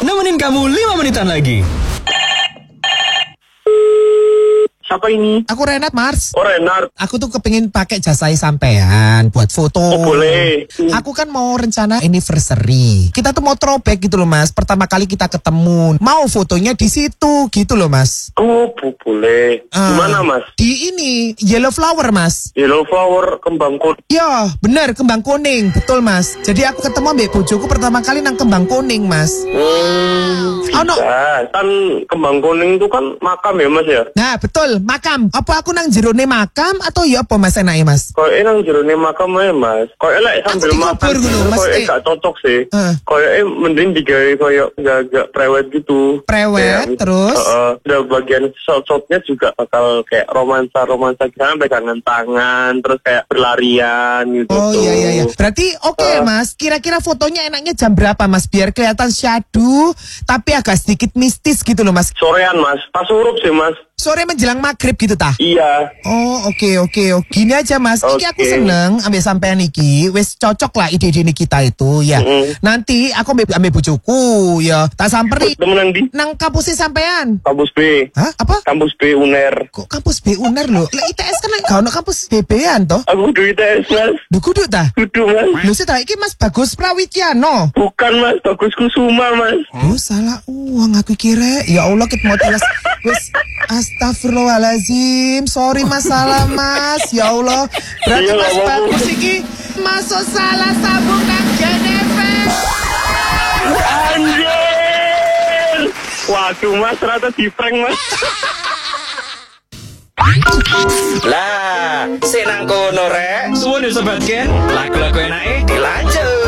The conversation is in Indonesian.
nemenin kamu 5 menitan lagi. Siapa ini? Aku Renat, Mars. Oh, Renat. Aku tuh kepingin pakai jasa sampean buat foto. Oh, boleh. Aku kan mau rencana anniversary. Kita tuh mau throwback gitu loh, Mas. Pertama kali kita ketemu. Mau fotonya di situ gitu loh, Mas. Oh, boleh. Di mana, Mas? Di ini, Yellow Flower, Mas. Yellow Flower Kembang Kuning. Ya, bener, Kembang Kuning. Betul, Mas. Jadi aku ketemu ambek bojoku pertama kali nang Kembang Kuning, Mas. Bisa. Kan Kembang Kuning itu kan makam ya, Mas ya? Nah, betul, makam. Apa aku nang jerone makam atau ya apa Mas enake, Mas? Koyoke nang jerone makam ae, Mas. Koyoke lek sambil makan Mas. Koyoke gak cocok sih. Koyoke mending digawe koyo agak prewed gitu. Prewed ya, terus? Udah bagian shot-shotnya juga bakal kayak romansa-romansa kita pegangan tangan, terus kayak berlarian gitu. Oh iya. Berarti oke, Mas. Kira-kira fotonya enaknya jam berapa, Mas? Biar kelihatan syahdu tapi agak sedikit mistis gitu loh, Mas. Sorean, Mas. Pas surup sih, Mas. Sore menjelang maghrib gitu tah? Iya. Oh oke. Gini aja, Mas. Iki aku seneng ambil sampean iki. Wes cocok lah ide-ide kita itu ya. Nanti aku ambil bojoku ya. Tak samperi. Temenan di? Nang kampusnya sampean. Kampus B. Hah? Apa? Kampus B UNER. Kok kampus B UNER loh? Lah ITS kan gak ono kampus BB-an toh? Aku kudu ITS, Mas. Duh kudu tah? Kudu, Mas. Lho sih tah iki Mas Bagus Prawityano. Bukan, Mas. Bagus Kusuma, Mas. Oh salah uang aku kira. Ya Allah kita mau telas. Wes astagfirullahaladzim. Sorry masalah, Mas. Ya Allah. Berarti Iya, Mas Bagus iki masuk salah sabung nang Genever. Anjir. Waduh, Mas, ternyata di prank, Mas. Lah, senang kono rek. Suwun yo sobat Gen. Lagu-lagu enake dilanjut.